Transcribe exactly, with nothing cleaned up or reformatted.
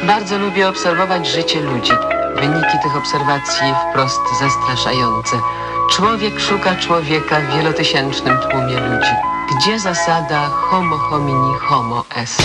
Bardzo lubię obserwować życie ludzi. Wyniki tych obserwacji wprost zastraszające. Człowiek szuka człowieka w wielotysięcznym tłumie ludzi. Gdzie zasada homo homini homo est?